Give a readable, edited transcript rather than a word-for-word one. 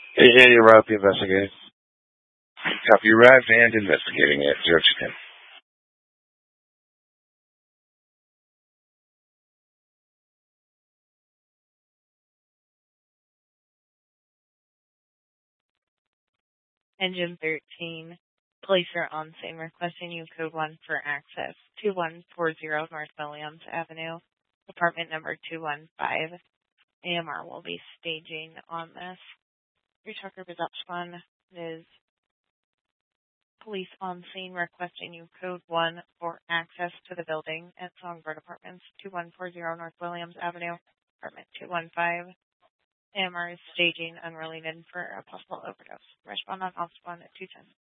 Yeah, you're right. The investigating. Copy arrived and investigating it. 0 to 10. Engine 13. Police are on scene requesting you code 1 for access. 2140 North Williams Avenue, apartment number 215. AMR will be staging on this. Retalker Bezopspan is police on scene requesting you code 1 for access to the building at Songbird Apartments, 2140 North Williams Avenue, apartment 215. AMR is staging unrelated for a possible overdose. Respond on Osborne at 210.